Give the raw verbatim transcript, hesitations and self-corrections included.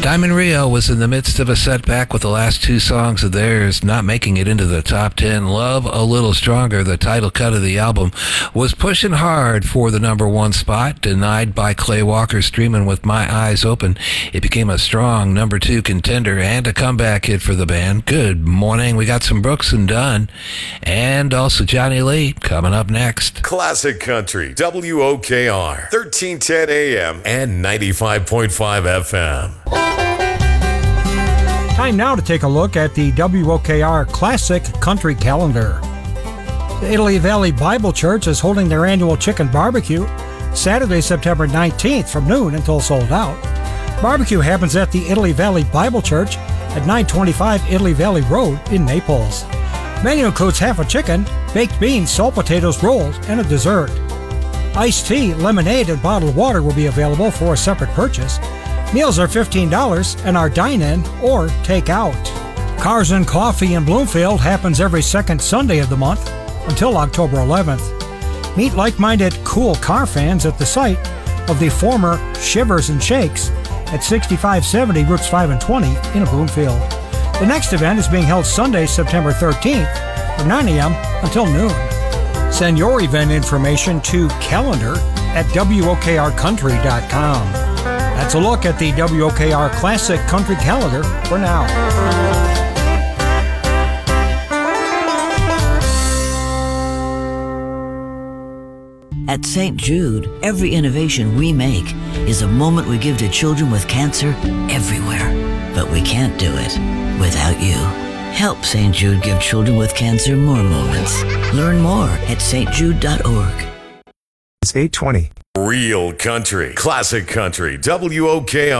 Diamond Rio was in the midst of a setback with the last two songs of theirs not making it into the top ten. Love a Little Stronger, the title cut of the album, was pushing hard for the number one spot. Denied by Clay Walker's Streamin' With My Eyes Open, it became a strong number two contender and a comeback hit for the band. Good morning. We got some Brooks and Dunn and also Johnny Lee coming up next. Classic Country, W O K R, thirteen ten A M and ninety-five point five F M. Time now to take a look at the W O K R Classic Country Calendar. The Italy Valley Bible Church is holding their annual chicken barbecue Saturday, September nineteenth from noon until sold out. Barbecue happens at the Italy Valley Bible Church at nine twenty-five Italy Valley Road in Naples. Menu includes half a chicken, baked beans, salt potatoes, rolls, and a dessert. Iced tea, lemonade, and bottled water will be available for a separate purchase. Meals are fifteen dollars and are dine-in or take-out. Cars and Coffee in Bloomfield happens every second Sunday of the month until October eleventh. Meet like-minded cool car fans at the site of the former Shivers and Shakes at sixty-five seventy Routes five and twenty in Bloomfield. The next event is being held Sunday, September thirteenth from nine a.m. until noon. Send your event information to calendar at W O K R country dot com. That's a look at the W O K R Classic Country Calendar for now. At Saint Jude, every innovation we make is a moment we give to children with cancer everywhere. But we can't do it without you. Help Saint Jude give children with cancer more moments. Learn more at s t jude dot org. It's eight twenty. Real country, classic country, W O K R.